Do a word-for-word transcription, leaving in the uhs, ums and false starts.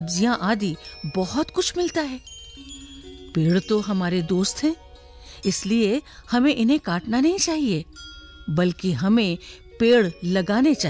सब्जियां आदि बहुत कुछ मिलता है। पेड़ तो हमारे दोस्त हैं, इसलिए हमें इन्हें काटना नहीं चाहिए, बल्कि हमें पेड़ लगाने चाहिए।